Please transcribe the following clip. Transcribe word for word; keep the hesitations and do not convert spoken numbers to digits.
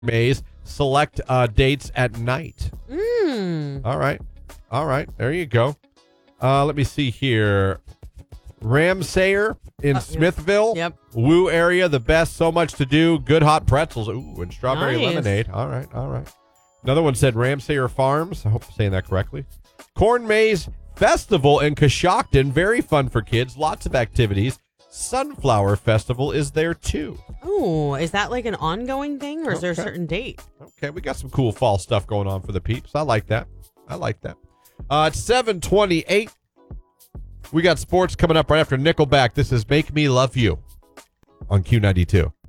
Maze. Select uh, dates at night. Mm. All right. All right. There you go. Uh, let me see here. Ramsayer in Uh, Smithville. Yep. Woo area, the best. So much to do. Good hot pretzels. Ooh, and strawberry Nice. lemonade. All right. All right. Another one said Ramsayer Farms. I hope I'm saying that correctly. Corn Maze Festival in Coshocton. Very fun for kids. Lots of activities. Sunflower Festival is there too. Oh, is that like an ongoing thing or is there a Okay. certain date? Okay, we got some cool fall stuff going on for the peeps. I like that. I like that. Uh, it's seven twenty-eight. We got sports coming up right after Nickelback. This is Make Me Love You on Q ninety-two.